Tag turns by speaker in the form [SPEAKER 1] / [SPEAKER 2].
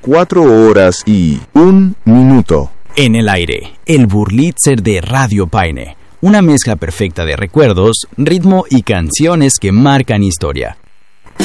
[SPEAKER 1] 4:01.
[SPEAKER 2] En el aire, el Burlitzer de Radio Paine. Una mezcla perfecta de recuerdos, ritmo y canciones que marcan historia.